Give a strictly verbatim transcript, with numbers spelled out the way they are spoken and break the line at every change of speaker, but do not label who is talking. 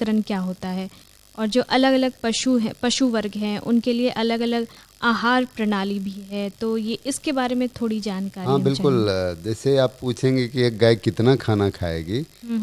प्रसंस्करण क्या होता है, और जो अलग अलग पशु हैं, पशु वर्ग हैं, उनके लिए अलग अलग आहार प्रणाली भी है, तो ये इसके बारे में थोड़ी जानकारी।
हाँ बिल्कुल, जैसे आप पूछेंगे कि एक गाय कितना खाना खाएगी,